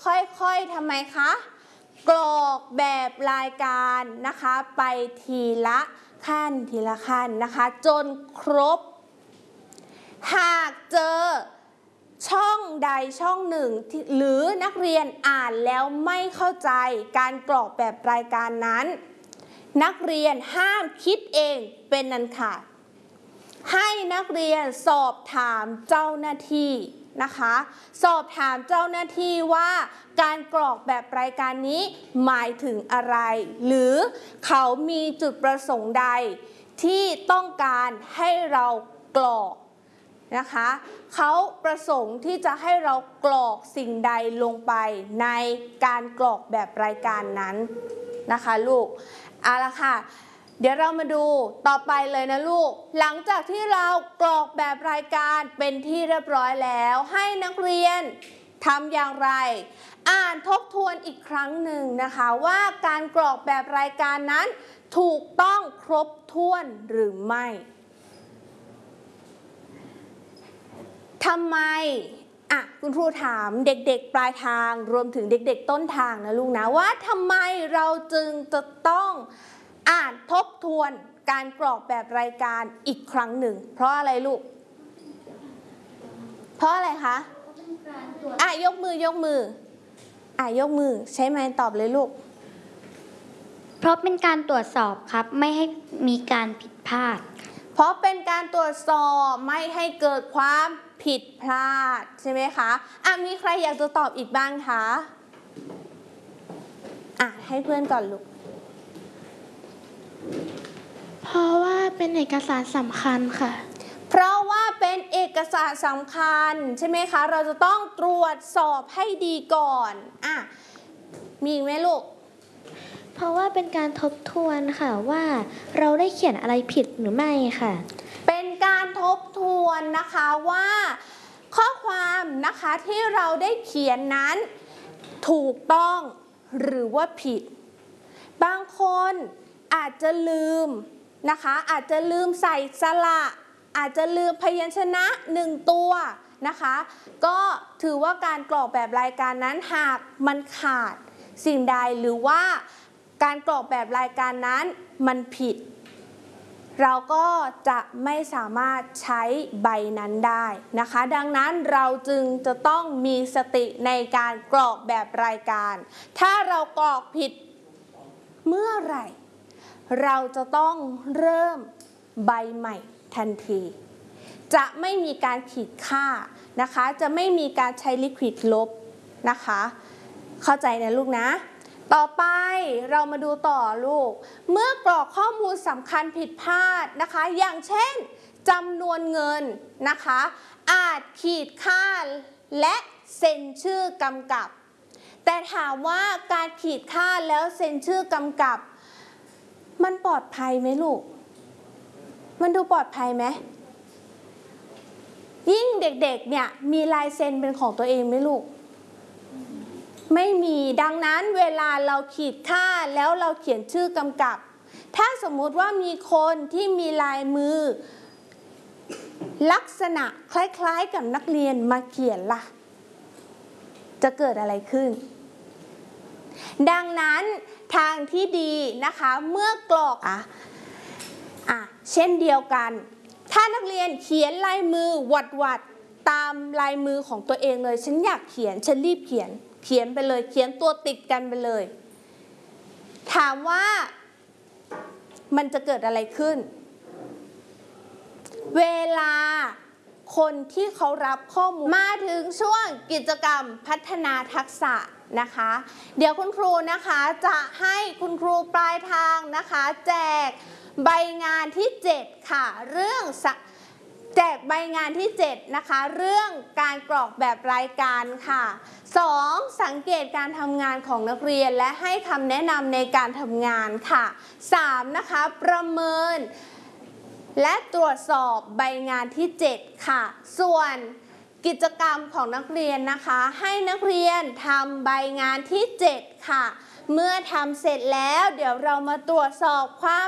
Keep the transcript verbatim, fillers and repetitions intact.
ค่อยๆทำไมคะกรอกแบบรายการนะคะไปทีละขั้นทีละขั้นนะคะจนครบหากเจอช่องใดช่องหนึ่งหรือนักเรียนอ่านแล้วไม่เข้าใจการกรอกแบบรายการนั้นนักเรียนห้ามคิดเองเป็นอันขาดให้นักเรียนสอบถามเจ้าหน้าที่นะคะสอบถามเจ้าหน้าที่ว่าการกรอกแบบรายการนี้หมายถึงอะไรหรือเขามีจุดประสงค์ใดที่ต้องการให้เรากรอกนะคะเขาประสงค์ที่จะให้เรากรอกสิ่งใดลงไปในการกรอกแบบรายการนั้นนะคะลูกเอาละค่ะเดี๋ยวเรามาดูต่อไปเลยนะลูกหลังจากที่เรากรอกแบบรายการเป็นที่เรียบร้อยแล้วให้นักเรียนทำอย่างไรอ่านทบทวนอีกครั้งหนึ่งนะคะว่าการกรอกแบบรายการนั้นถูกต้องครบถ้วนหรือไม่ทำไมอ่ะคุณครูถามเด็กๆปลายทางรวมถึงเด็กๆต้นทางนะลูกนะว่าทำไมเราจึงจะต้องอ่านทบทวนการกรอกแบบรายการอีกครั้งหนึ่งเพราะอะไรลูกเพราะอะไรคะอ่ะยกมือยกมืออ่ะยกมือใช้ไมค์ตอบเลยลูกเพราะเป็นการตรวจสอบครับไม่ให้มีการผิดพลาดเพราะเป็นการตรวจสอบไม่ให้เกิดความผิดพลาดใช่ไหมคะอ่ะมีใครอยากจะตอบอีกบ้างคะอ่ะให้เพื่อนก่อนลูกเพราะว่าเป็นเอกสารสำคัญค่ะเพราะว่าเป็นเอกสารสำคัญใช่ไหมคะเราจะต้องตรวจสอบให้ดีก่อนอ่ะมีไหมลูกเพราะว่าเป็นการทบทวนค่ะว่าเราได้เขียนอะไรผิดหรือไม่ค่ะเป็นการทบทวนนะคะว่าข้อความนะคะที่เราได้เขียนนั้นถูกต้องหรือว่าผิดบางคนอาจจะลืมนะคะอาจจะลืมใส่สระอาจจะลืมพยัญชนะหนึ่งตัวนะคะก็ถือว่าการกรอกแบบรายการนั้นหากมันขาดสิ่งใดหรือว่าการกรอกแบบรายการนั้นมันผิดเราก็จะไม่สามารถใช้ใบนั้นได้นะคะดังนั้นเราจึงจะต้องมีสติในการกรอกแบบรายการถ้าเรากรอกผิดเมื่อไหร่เราจะต้องเริ่มใบใหม่ทันทีจะไม่มีการขีดค่านะคะจะไม่มีการใช้ลิควิดลบนะคะเข้าใจนะลูกนะต่อไปเรามาดูต่อลูกเมื่อกรอกข้อมูลสำคัญผิดพลาดนะคะอย่างเช่นจำนวนเงินนะคะอาจขีดค่าและเซ็นชื่อกำกับแต่ถามว่าการขีดค่าแล้วเซ็นชื่อกำกับมันปลอดภัยไหมลูกมันดูปลอดภัยไหมยิ่งเด็กๆเนี่ยมีลายเซ็นเป็นของตัวเองไหมลูกไม่มีดังนั้นเวลาเราขีดค่าแล้วเราเขียนชื่อกำกับถ้าสมมุติว่ามีคนที่มีลายมือลักษณะคล้ายๆกับนักเรียนมาเขียนล่ะจะเกิดอะไรขึ้นดังนั้นทางที่ดีนะคะเมื่อกรอกอ่ะอ่ะเช่นเดียวกันถ้านักเรียนเขียนลายมือวัดวัดตามลายมือของตัวเองเลยฉันอยากเขียนฉันรีบเขียนเขียนไปเลยเขียนตัวติดกันไปเลยถามว่ามันจะเกิดอะไรขึ้นเวลาคนที่เขารับข้อมูลมาถึงช่วงกิจกรรมพัฒนาทักษะนะคะเดี๋ยวคุณครูนะคะจะให้คุณครูปลายทางนะคะแจกใบงานที่เจ็ดค่ะเรื่องแจกใบงานที่เจ็ดนะคะเรื่องการกรอกแบบรายการค่ะสองสังเกตการทำงานของนักเรียนและให้คำแนะนำในการทำงานค่ะสามนะคะประเมินและตรวจสอบใบงานที่เจ็ดค่ะส่วนกิจกรรมของนักเรียนนะคะให้นักเรียนทำใบงานที่เจ็ดค่ะเมื่อทำเสร็จแล้วเดี๋ยวเรามาตรวจสอบความ